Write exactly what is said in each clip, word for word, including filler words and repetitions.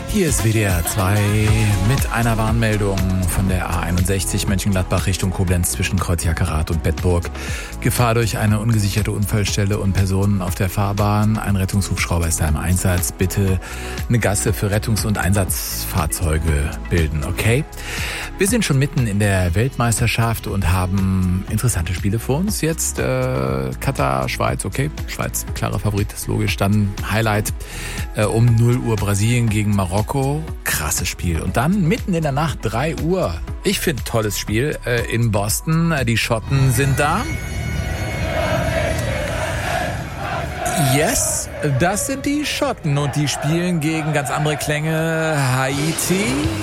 Hier ist W D R zwei mit einer Warnmeldung von der A einundsechzig Mönchengladbach Richtung Koblenz zwischen Kreuz-Jackerath und Bedburg. Gefahr durch eine ungesicherte Unfallstelle und Personen auf der Fahrbahn. Ein Rettungshubschrauber ist da im Einsatz. Bitte eine Gasse für Rettungs- und Einsatzfahrzeuge bilden, okay? Wir sind schon mitten in der Weltmeisterschaft und haben interessante Spiele vor uns. Jetzt äh, Katar, Schweiz, okay, Schweiz, klarer Favorit, ist logisch. Dann Highlight äh, um null Uhr Brasilien gegen Marokko. Krasses Spiel. Und dann mitten in der Nacht drei Uhr. Ich finde tolles Spiel äh, in Boston. Die Schotten sind da. Yes, das sind die Schotten und die spielen gegen ganz andere Klänge. Haiti.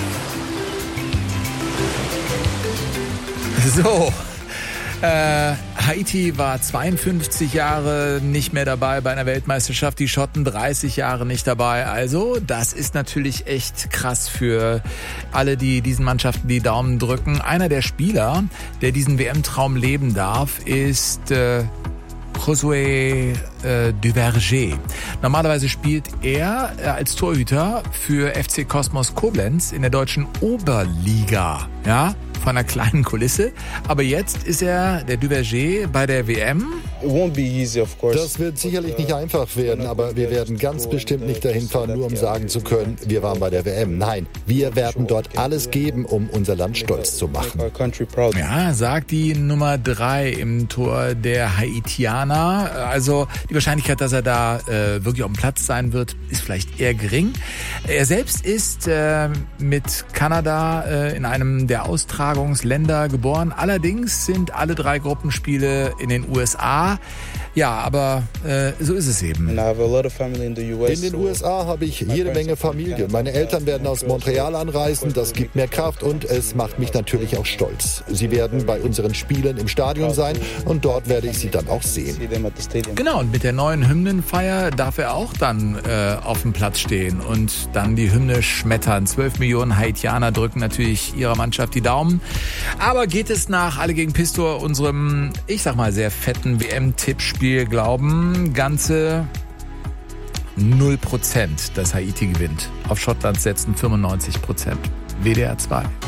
So, äh, Haiti war zweiundfünfzig Jahre nicht mehr dabei bei einer Weltmeisterschaft, die Schotten dreißig Jahre nicht dabei. Also das ist natürlich echt krass für alle, die diesen Mannschaften die Daumen drücken. Einer der Spieler, der diesen W M-Traum leben darf, ist äh, Josué äh, Duverger. Normalerweise spielt er äh, als Torhüter für F C Kosmos Koblenz in der deutschen Oberliga, ja, von einer kleinen Kulisse. Aber jetzt ist er, der Duverger, bei der W M. Das wird sicherlich nicht einfach werden, aber wir werden ganz bestimmt nicht dahin fahren, nur um sagen zu können, wir waren bei der W M. Nein, wir werden dort alles geben, um unser Land stolz zu machen. Ja, sagt die Nummer drei im Tor der Haitianer. Also die Wahrscheinlichkeit, dass er da äh, wirklich auf dem Platz sein wird, ist vielleicht eher gering. Er selbst ist äh, mit Kanada äh, in einem der Austragungsländer geboren. Allerdings sind alle drei Gruppenspiele in den U S A. Ja, aber äh, so ist es eben. In den U S A habe ich jede Menge Familie. Meine Eltern werden aus Montreal anreisen, das gibt mir Kraft und es macht mich natürlich auch stolz. Sie werden bei unseren Spielen im Stadion sein und dort werde ich sie dann auch sehen. Genau, und mit der neuen Hymnenfeier darf er auch dann äh, auf dem Platz stehen und dann die Hymne schmettern. Zwölf Millionen Haitianer drücken natürlich ihrer Mannschaft die Daumen. Aber geht es nach Alle gegen Pistor, unserem, ich sag mal, sehr fetten W M-Tippspiel, glauben ganze null Prozent, dass Haiti gewinnt. Auf Schottland setzen fünfundneunzig Prozent. W D R zwei.